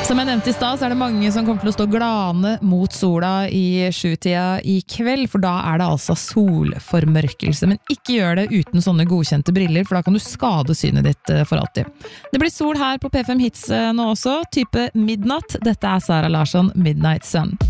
Som jeg nevnte i stad, så er det mange som kommer til å stå glane mot sola i 7-tida i kveld, for da er det altså solformørkelse. Men ikke gjør det uten sånne godkjente briller, for da kan du skade synet ditt for alltid. Det blir sol her på P5 Hits nå også, type midnatt. Dette er Sara Larsson, Midnight Sun.